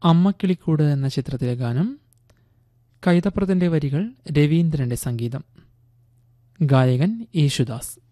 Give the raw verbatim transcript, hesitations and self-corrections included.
അമ്മക്കിളിക്കൂട് എന്ന ചിത്രത്തിലെ ഗാനം. കൈതപ്രത്തിൻ്റെ വരികൾ, രവീന്ദ്രൻ്റെ സംഗീതം. ഗായകൻ യേശുദാസ്.